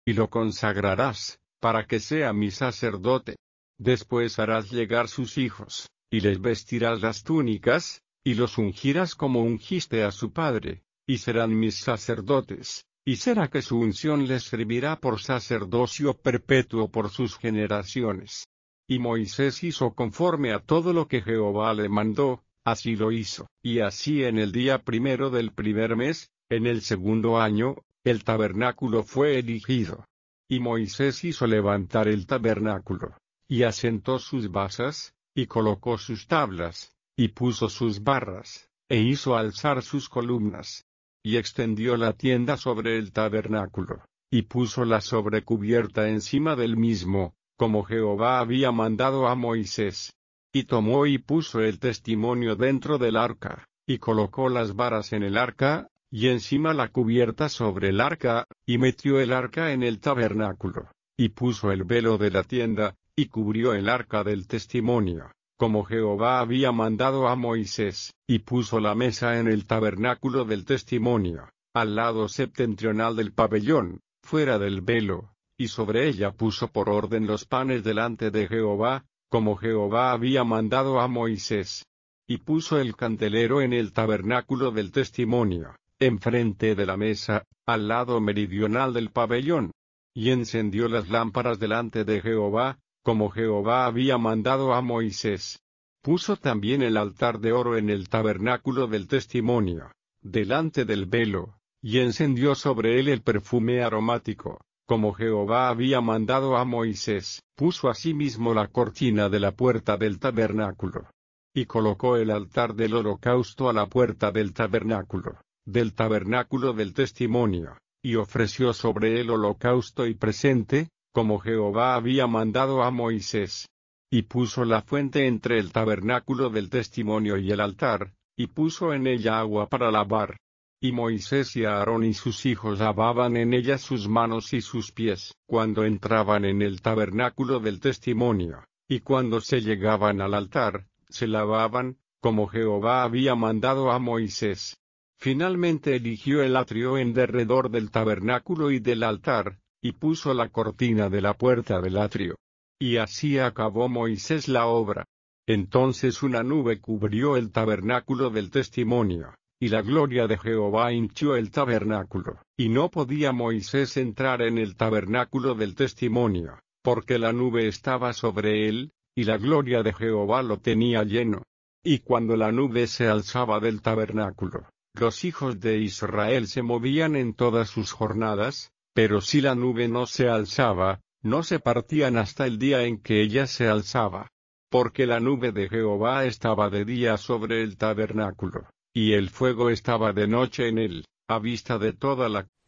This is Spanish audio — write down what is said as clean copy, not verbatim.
y lo consagrarás, para que sea mi sacerdote. Después harás llegar sus hijos, y les vestirás las túnicas, y los ungirás como ungiste a su padre, y serán mis sacerdotes, y será que su unción les servirá por sacerdocio perpetuo por sus generaciones. Y Moisés hizo conforme a todo lo que Jehová le mandó, así lo hizo. Y así en el día primero del primer mes, en el segundo año, el tabernáculo fue erigido. Y Moisés hizo levantar el tabernáculo, y asentó sus basas, y colocó sus tablas, y puso sus barras, e hizo alzar sus columnas. Y extendió la tienda sobre el tabernáculo, y puso la sobrecubierta encima del mismo, como Jehová había mandado a Moisés. Y tomó y puso el testimonio dentro del arca, y colocó las varas en el arca, y encima la cubierta sobre el arca, y metió el arca en el tabernáculo, y puso el velo de la tienda, y cubrió el arca del testimonio, como Jehová había mandado a Moisés, y puso la mesa en el tabernáculo del testimonio, al lado septentrional del pabellón, fuera del velo, y sobre ella puso por orden los panes delante de Jehová, como Jehová había mandado a Moisés. Y puso el candelero en el tabernáculo del testimonio, enfrente de la mesa, al lado meridional del pabellón. Y encendió las lámparas delante de Jehová, como Jehová había mandado a Moisés. Puso también el altar de oro en el tabernáculo del testimonio, delante del velo, y encendió sobre él el perfume aromático, como Jehová había mandado a Moisés. Puso asimismo la cortina de la puerta del tabernáculo. Y colocó el altar del holocausto a la puerta del tabernáculo del testimonio, y ofreció sobre él holocausto y presente, como Jehová había mandado a Moisés. Y puso la fuente entre el tabernáculo del testimonio y el altar, y puso en ella agua para lavar. Y Moisés y Aarón y sus hijos lavaban en ella sus manos y sus pies, cuando entraban en el tabernáculo del testimonio, y cuando se llegaban al altar, se lavaban, como Jehová había mandado a Moisés. Finalmente eligió el atrio en derredor del tabernáculo y del altar, y puso la cortina de la puerta del atrio. Y así acabó Moisés la obra. Entonces una nube cubrió el tabernáculo del testimonio, y la gloria de Jehová hinchió el tabernáculo, y no podía Moisés entrar en el tabernáculo del testimonio, porque la nube estaba sobre él, y la gloria de Jehová lo tenía lleno. Y cuando la nube se alzaba del tabernáculo, los hijos de Israel se movían en todas sus jornadas, pero si la nube no se alzaba, no se partían hasta el día en que ella se alzaba. Porque la nube de Jehová estaba de día sobre el tabernáculo, y el fuego estaba de noche en él, a vista de toda la